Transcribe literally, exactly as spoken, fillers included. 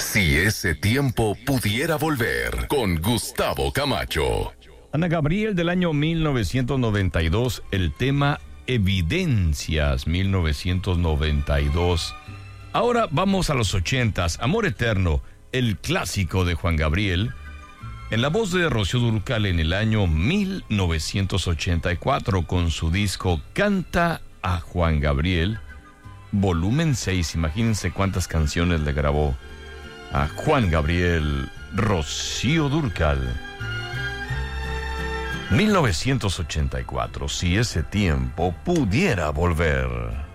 Si ese tiempo pudiera volver, con Gustavo Camacho. Ana Gabriel, del año mil novecientos noventa y dos, el tema Evidencias, mil novecientos noventa y dos. Ahora vamos a los ochentas, Amor Eterno, el clásico de Juan Gabriel, en la voz de Rocío Dúrcal en el año mil novecientos ochenta y cuatro, con su disco Canta a Juan Gabriel, volumen seis. Imagínense cuántas canciones le grabó a Juan Gabriel Rocío Dúrcal. mil novecientos ochenta y cuatro, si ese tiempo pudiera volver.